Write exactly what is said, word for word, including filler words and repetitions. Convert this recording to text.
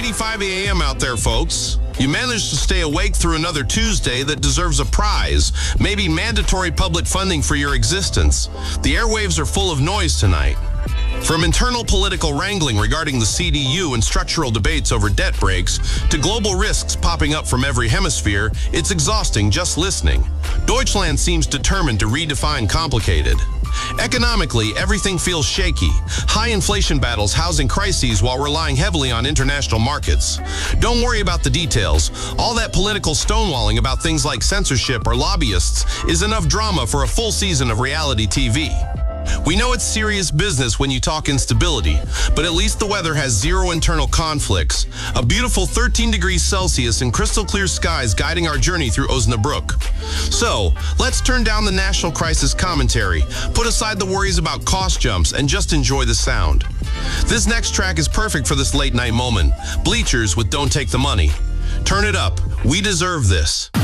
twenty-five a m out there, folks. You managed to stay awake through another Tuesday that deserves a prize, maybe mandatory public funding for your existence. The airwaves are full of noise tonight. From internal political wrangling regarding the C D U and structural debates over debt breaks, to global risks popping up from every hemisphere, it's exhausting just listening. Deutschland seems determined to redefine complicated. Economically, everything feels shaky. High inflation battles housing crises while relying heavily on international markets. Don't worry about the details. All that political stonewalling about things like censorship or lobbyists is enough drama for a full season of reality T V. We know it's serious business when you talk instability, but at least the weather has zero internal conflicts. A beautiful thirteen degrees Celsius and crystal clear skies guiding our journey through Osnabrück. So, let's turn down the national crisis commentary, put aside the worries about cost jumps, and just enjoy the sound. This next track is perfect for this late night moment. Bleachers with Don't Take the Money. Turn it up. We deserve this.